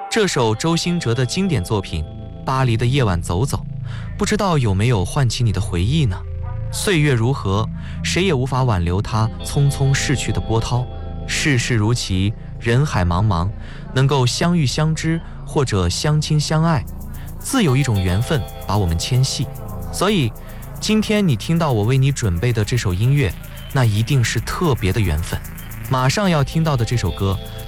这首周兴哲的经典作品《巴黎的夜晚走走》，不知道有没有唤起你的回忆呢？岁月如河，谁也无法挽留它匆匆逝去的波涛。世事如棋，人海茫茫，能够相遇相知或者相亲相爱，自有一种缘分把我们牵系。所以今天你听到我为你准备的这首音乐，那一定是特别的缘分。马上要听到的这首歌